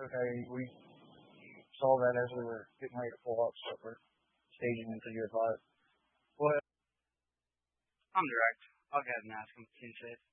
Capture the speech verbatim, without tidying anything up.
Okay, we saw that as we were getting ready to pull up, so we're staging into your five. Well, I'm direct. I'll go ahead and ask him. Seems safe.